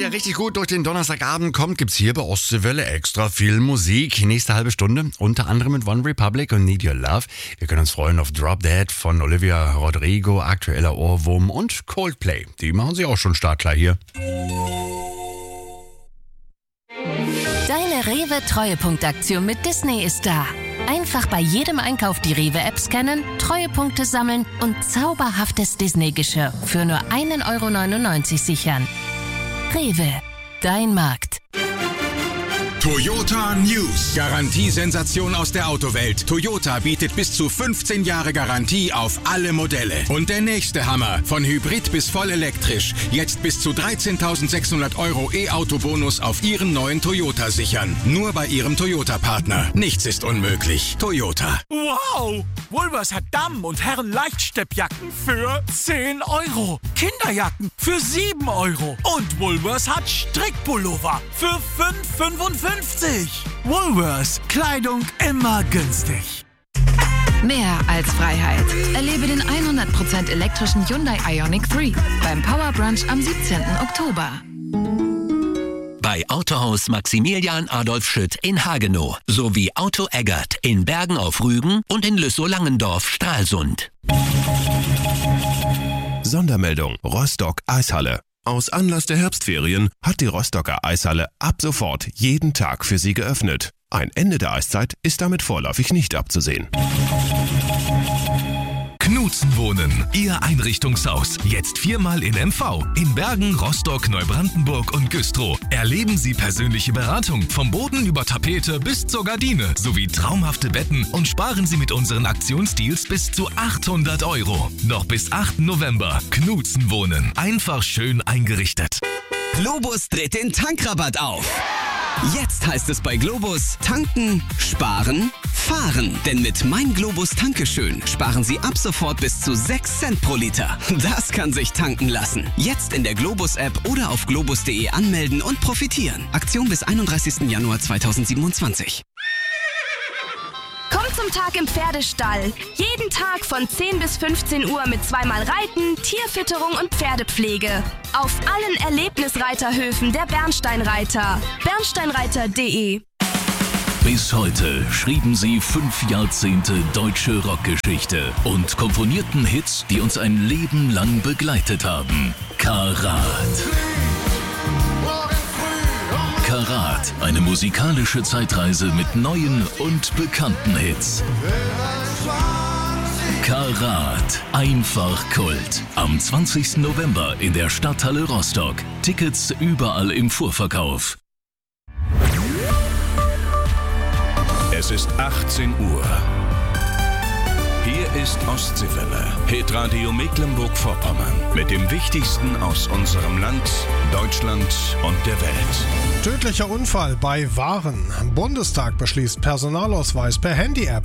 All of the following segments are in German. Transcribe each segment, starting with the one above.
ihr richtig gut durch den Donnerstagabend kommt, gibt's hier bei Ostseewelle extra viel Musik. Nächste halbe Stunde, unter anderem mit One Republic und Need Your Love. Wir können uns freuen auf Drop Dead von Olivia Rodrigo, aktueller Ohrwurm und Coldplay. Die machen sich auch schon startklar hier. Deine Rewe-Treuepunktaktion mit Disney ist da. Einfach bei jedem Einkauf die Rewe-App scannen, Treuepunkte sammeln und zauberhaftes Disney-Geschirr für nur 1,99 € sichern. Rewe, dein Markt. Toyota News. Garantiesensation aus der Autowelt. Toyota bietet bis zu 15 Jahre Garantie auf alle Modelle. Und der nächste Hammer. Von Hybrid bis voll elektrisch. Jetzt bis zu 13.600 € E-Auto-Bonus auf Ihren neuen Toyota sichern. Nur bei Ihrem Toyota-Partner. Nichts ist unmöglich. Toyota. Wow! Woolworths hat Damen- und Herren-Leichtsteppjacken für 10 €. Kinderjacken für 7 €. Und Woolworths hat Strickpullover für 5,55 €. Woolworths. Kleidung immer günstig. Mehr als Freiheit. Erlebe den 100% elektrischen Hyundai Ioniq 3 beim Power Brunch am 17. Oktober. Bei Autohaus Maximilian Adolf Schütt in Hagenow sowie Auto Eggert in Bergen auf Rügen und in Lüssow-Langendorf-Stralsund. Sondermeldung Rostock Eishalle. Aus Anlass der Herbstferien hat die Rostocker Eishalle ab sofort jeden Tag für Sie geöffnet. Ein Ende der Eiszeit ist damit vorläufig nicht abzusehen. Knutzen Wohnen, Ihr Einrichtungshaus. Jetzt 4-mal in MV. In Bergen, Rostock, Neubrandenburg und Güstrow. Erleben Sie persönliche Beratung vom Boden über Tapete bis zur Gardine sowie traumhafte Betten und sparen Sie mit unseren Aktionsdeals bis zu 800 €. Noch bis 8. November. Knutzen Wohnen. Einfach schön eingerichtet. Globus dreht den Tankrabatt auf. Jetzt heißt es bei Globus tanken, sparen, fahren. Denn mit Mein Globus Tankeschön sparen Sie ab sofort bis zu 6 Cent pro Liter. Das kann sich tanken lassen. Jetzt in der Globus-App oder auf globus.de anmelden und profitieren. Aktion bis 31. Januar 2027. Komm zum Tag im Pferdestall. Jeden Tag von 10 bis 15 Uhr mit 2-mal Reiten, Tierfütterung und Pferdepflege. Auf allen Erlebnisreiterhöfen der Bernsteinreiter. Bernsteinreiter.de. Bis heute schrieben sie 5 Jahrzehnte deutsche Rockgeschichte und komponierten Hits, die uns ein Leben lang begleitet haben. Karat. Karat, eine musikalische Zeitreise mit neuen und bekannten Hits. Karat, einfach Kult. Am 20. November in der Stadthalle Rostock. Tickets überall im Vorverkauf. Es ist 18 Uhr. Hier ist Ostseewelle, Hitradio Mecklenburg-Vorpommern. Mit dem Wichtigsten aus unserem Land, Deutschland und der Welt. Tödlicher Unfall bei Waren. Bundestag beschließt Personalausweis per Handy-App.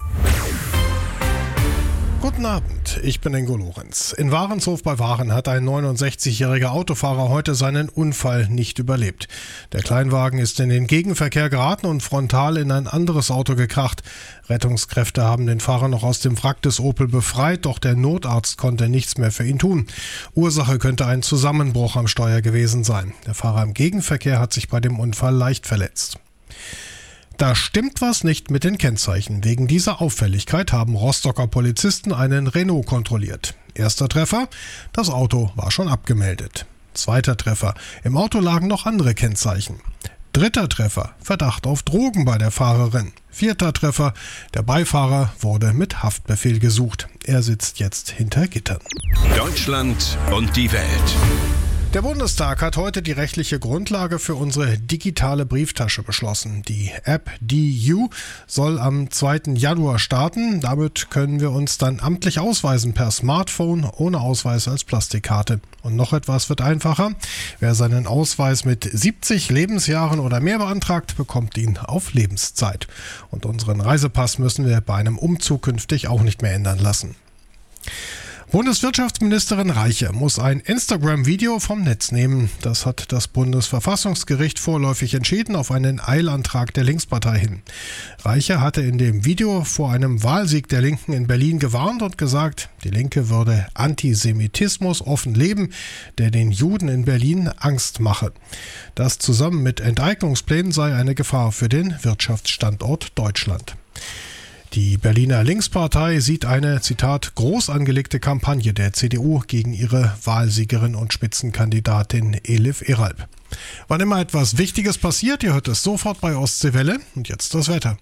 Guten Abend, ich bin Ingo Lorenz. In Warenshof bei Waren hat ein 69-jähriger Autofahrer heute seinen Unfall nicht überlebt. Der Kleinwagen ist in den Gegenverkehr geraten und frontal in ein anderes Auto gekracht. Rettungskräfte haben den Fahrer noch aus dem Wrack des Opel befreit, doch der Notarzt konnte nichts mehr für ihn tun. Ursache könnte ein Zusammenbruch am Steuer gewesen sein. Der Fahrer im Gegenverkehr hat sich bei dem Unfall leicht verletzt. Da stimmt was nicht mit den Kennzeichen. Wegen dieser Auffälligkeit haben Rostocker Polizisten einen Renault kontrolliert. Erster Treffer, das Auto war schon abgemeldet. Zweiter Treffer, im Auto lagen noch andere Kennzeichen. Dritter Treffer, Verdacht auf Drogen bei der Fahrerin. Vierter Treffer, der Beifahrer wurde mit Haftbefehl gesucht. Er sitzt jetzt hinter Gittern. Deutschland und die Welt. Der Bundestag hat heute die rechtliche Grundlage für unsere digitale Brieftasche beschlossen. Die App DU soll am 2. Januar starten. Damit können wir uns dann amtlich ausweisen per Smartphone ohne Ausweis als Plastikkarte. Und noch etwas wird einfacher. Wer seinen Ausweis mit 70 Lebensjahren oder mehr beantragt, bekommt ihn auf Lebenszeit. Und unseren Reisepass müssen wir bei einem Umzug künftig auch nicht mehr ändern lassen. Bundeswirtschaftsministerin Reiche muss ein Instagram-Video vom Netz nehmen. Das hat das Bundesverfassungsgericht vorläufig entschieden auf einen Eilantrag der Linkspartei hin. Reiche hatte in dem Video vor einem Wahlsieg der Linken in Berlin gewarnt und gesagt, die Linke würde Antisemitismus offen leben, der den Juden in Berlin Angst mache. Das zusammen mit Enteignungsplänen sei eine Gefahr für den Wirtschaftsstandort Deutschland. Die Berliner Linkspartei sieht eine, Zitat, groß angelegte Kampagne der CDU gegen ihre Wahlsiegerin und Spitzenkandidatin Elif Eralp. Wann immer etwas Wichtiges passiert, ihr hört es sofort bei Ostseewelle. Und jetzt das Wetter.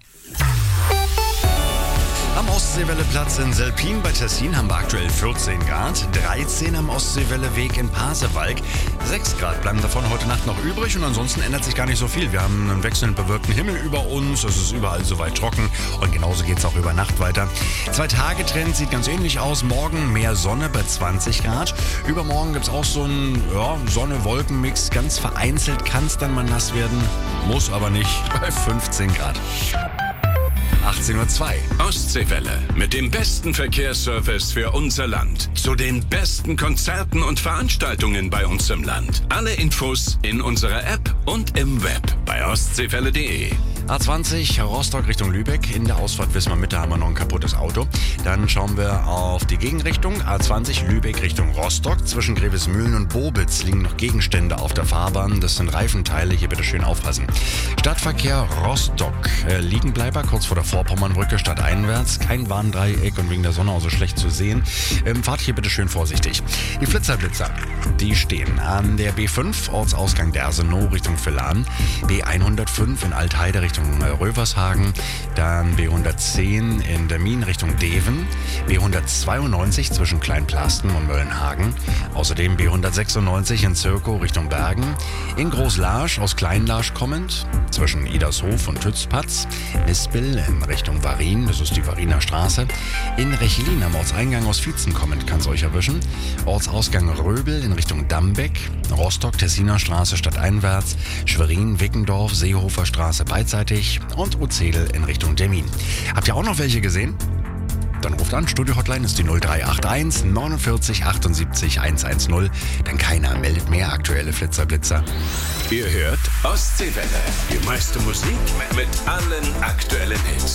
Am Ostseewelleplatz in Selpin bei Tessin haben wir aktuell 14 Grad, 13 am Ostseewelleweg in Pasewalk. 6 Grad bleiben davon heute Nacht noch übrig und ansonsten ändert sich gar nicht so viel. Wir haben einen wechselnd bewölkten Himmel über uns, es ist überall soweit trocken und genauso geht es auch über Nacht weiter. 2-Tage-Trend sieht ganz ähnlich aus. Morgen mehr Sonne bei 20 Grad. Übermorgen gibt es auch so einen Sonne-Wolken-Mix. Ganz vereinzelt kann es dann mal nass werden, muss aber nicht, bei 15 Grad. 18:02 Uhr. Ostseewelle mit dem besten Verkehrsservice für unser Land. Zu den besten Konzerten und Veranstaltungen bei uns im Land. Alle Infos in unserer App und im Web bei ostseewelle.de. A20 Rostock Richtung Lübeck. In der Ausfahrt Wismar-Mitte haben wir noch ein kaputtes Auto. Dann schauen wir auf die Gegenrichtung. A20 Lübeck Richtung Rostock. Zwischen Grevesmühlen und Bobitz liegen noch Gegenstände auf der Fahrbahn. Das sind Reifenteile. Hier bitte schön aufpassen. Stadtverkehr Rostock. Liegenbleiber kurz vor der Vorpommernbrücke stadteinwärts. Kein Warndreieck und wegen der Sonne auch so schlecht zu sehen. Fahrt hier bitte schön vorsichtig. Die Flitzer, die stehen an der B5 Ortsausgang Dersenow Richtung Villan. B105 in Altheide Richtung Rövershagen, dann B110 in Demmin Richtung Deven, B192 zwischen Kleinplasten und Möllenhagen, außerdem B196 in Zirkow Richtung Bergen, in Großlarsch aus Kleinlarsch kommend, zwischen Idershof und Tützpatz, Nispel in Richtung Varin, das ist die Variner Straße, in Rechlin am Ortseingang aus Vietzen kommend kann es euch erwischen, Ortsausgang Röbel in Richtung Dambeck, Rostock Tessiner Straße stadteinwärts, Schwerin, Wickendorf, Seehofer Straße beidseitig und Uzedel in Richtung Demmin. Habt ihr auch noch welche gesehen? Dann ruft an, Studio-Hotline ist die 0381 49 78 110. Denn keiner meldet mehr aktuelle Flitzer-Blitzer. Ihr hört Ostseewelle, die meiste Musik mit allen aktuellen Hits.